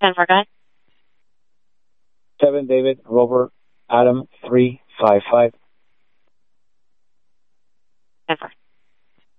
10-4, go ahead. 7 David Robert Adam 355.